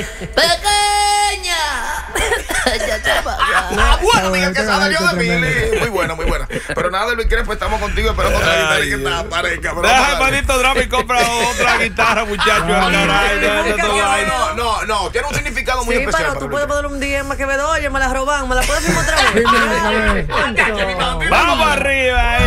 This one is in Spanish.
¡Pequeña! Bueno, Miguel Quesada dio de Mili. Muy buena, muy buena. Pero nada, Luis Crespo, estamos contigo esperando otra guitarra que te aparezca. Deja el manito drama y compra otra guitarra, muchachos. No, tiene un significado muy especial. Pero tú puedes poner un DM que me doy, me la roban, me la puedes firmar otra vez. Vamos arriba.